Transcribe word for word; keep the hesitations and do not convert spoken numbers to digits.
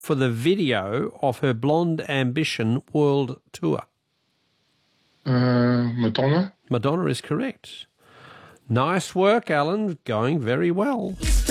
for the video of her Blonde Ambition world tour? Uh, Madonna? Madonna is correct. Nice work, Alan. Going very well.